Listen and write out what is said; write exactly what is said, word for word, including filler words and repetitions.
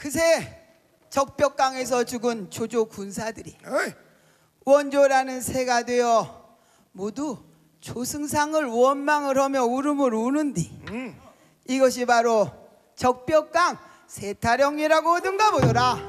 그새 적벽강에서 죽은 조조 군사들이 어이. 원조라는 새가 되어 모두 조승상을 원망을 하며 울음을 우는디 음. 이것이 바로 적벽강 세타령이라고 하던가 보더라.